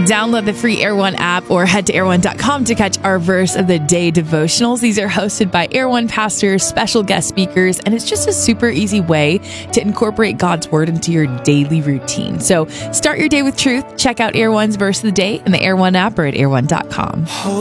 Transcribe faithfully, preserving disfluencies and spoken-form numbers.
Download the free Air One app or head to air one dot com to catch our verse of the day devotionals. These are hosted by Air One pastors, special guest speakers, and it's just a super easy way to incorporate God's word into your daily routine. So start your day with truth. Check out Air One's verse of the day in the Air One app or at air one dot com.